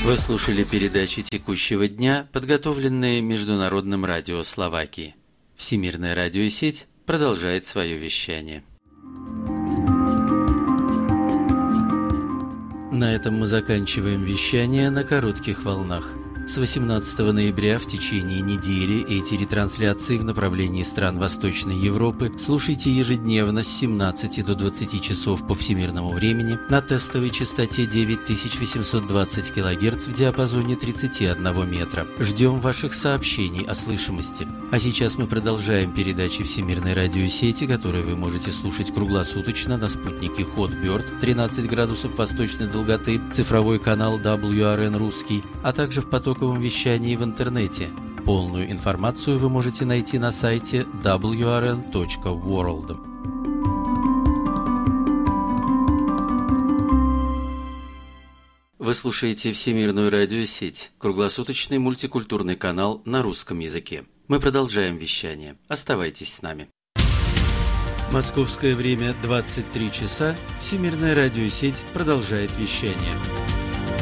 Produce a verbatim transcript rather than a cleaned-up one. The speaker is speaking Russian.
Вы слушали передачи текущего дня, подготовленные Международным радио Словакии. Всемирная радиосеть продолжает свое вещание. На этом мы заканчиваем вещание на коротких волнах. С восемнадцатого ноября в течение недели эти ретрансляции в направлении стран Восточной Европы слушайте ежедневно с семнадцати до двадцати часов по всемирному времени на тестовой частоте девять тысяч восемьсот двадцать килогерц в диапазоне тридцати одного метра. Ждем ваших сообщений о слышимости. А сейчас мы продолжаем передачи Всемирной радиосети, которые вы можете слушать круглосуточно на спутнике Hotbird тринадцать градусов восточной долготы, цифровой канал дабл ю ар эн русский, а также в потоковом вещании в интернете. Полную информацию вы можете найти на сайте дабл ю ар эн точка ворлд. Вы слушаете Всемирную радиосеть, круглосуточный мультикультурный канал на русском языке. Мы продолжаем вещание. Оставайтесь с нами. Московское время двадцать три часа. Всемирная радиосеть продолжает вещание.